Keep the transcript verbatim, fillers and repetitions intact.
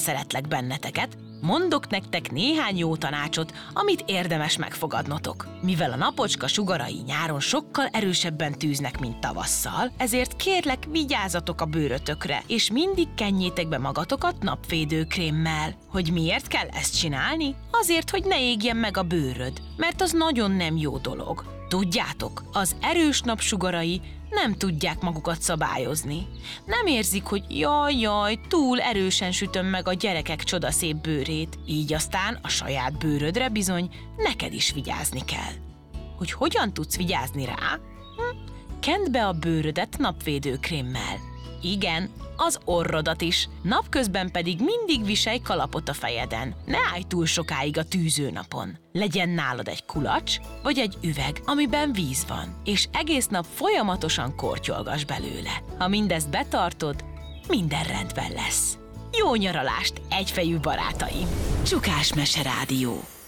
szeretlek benneteket, mondok nektek néhány jó tanácsot, amit érdemes megfogadnotok. Mivel a napocska sugarai nyáron sokkal erősebben tűznek, mint tavasszal, ezért kérlek, vigyázzatok a bőrötökre, és mindig kenjétek be magatokat napvédőkrémmel. Hogy miért kell ezt csinálni? Azért, hogy ne égjen meg a bőröd, mert az nagyon nem jó dolog. Tudjátok, az erős napsugarai nem tudják magukat szabályozni. Nem érzik, hogy jaj-jaj, túl erősen sütöm meg a gyerekek csodaszép bőrét, így aztán a saját bőrödre bizony neked is vigyázni kell. Hogy hogyan tudsz vigyázni rá? Hm? Kend be a bőrödet napvédőkrémmel. Igen, az orrodat is, napközben pedig mindig viselj kalapot a fejeden. Ne állj túl sokáig a tűzőnapon. Legyen nálad egy kulacs vagy egy üveg, amiben víz van, és egész nap folyamatosan kortyolgass belőle. Ha mindezt betartod, minden rendben lesz. Jó nyaralást, egyfejű barátaim! Csukás Mese Rádió.